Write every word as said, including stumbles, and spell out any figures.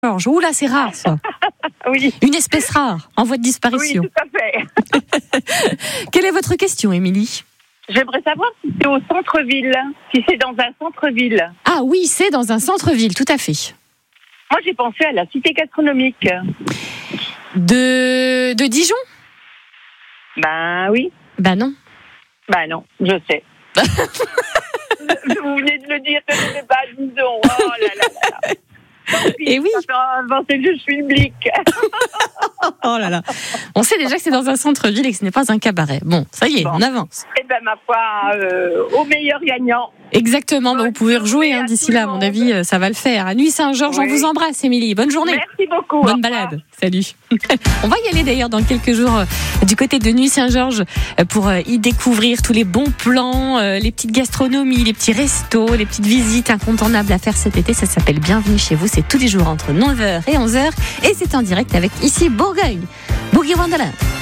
Saint-Georges. Ouh là, c'est rare, ça. Oui. Une espèce rare, en voie de disparition. Oui, tout à fait. Quelle est votre question, Émilie ? J'aimerais savoir si c'est au centre-ville, si c'est dans un centre-ville. Ah oui, c'est dans un centre-ville, tout à fait. Moi, j'ai pensé à la cité gastronomique. De, de Dijon ? Ben oui. Ben non. Ben non, je sais. Vous venez de le dire que je ne sais pas, disons. Oh là là là là. Et oui. Ça fait inventer que je suis public. Oh là là. On sait déjà que c'est dans un centre-ville et que ce n'est pas un cabaret. Bon, ça y est, Bon. on avance. Eh ben ma foi, euh, au meilleur gagnant. Exactement, bah, vous pouvez rejouer hein, d'ici là, à mon avis, ça va le faire. À Nuit Saint-Georges, Oui. on vous embrasse, Émilie. Bonne journée. Merci beaucoup. Bonne balade. Salut. On va y aller d'ailleurs dans quelques jours euh, du côté de Nuit Saint-Georges euh, pour euh, y découvrir tous les bons plans, euh, les petites gastronomies, les petits restos, les petites visites incontournables à faire cet été. Ça s'appelle Bienvenue chez vous. C'est tous les jours entre neuf heures et onze heures et c'est en direct avec ici Bourgogne. Boogie Wonderland.